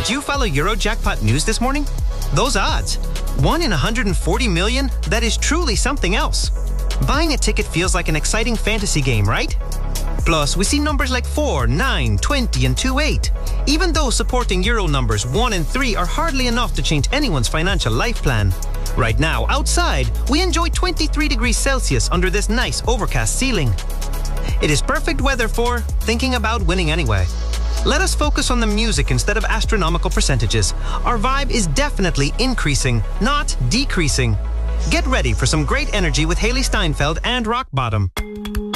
Did you follow Eurojackpot news this morning? Those odds. 1 in 140 million, that is truly something else. Buying a ticket feels like an exciting fantasy game, right? Plus, we see numbers like 4, 9, 20 and 28. Even though supporting Euro numbers 1 and 3 are hardly enough to change anyone's financial life plan. Right now, outside, we enjoy 23 degrees Celsius under this nice overcast ceiling. It is perfect weather for thinking about winning anyway. Let us focus on the music instead of astronomical percentages. Our vibe is definitely increasing, not decreasing. Get ready for some great energy with Hayley Steinfeld and Rock Bottom.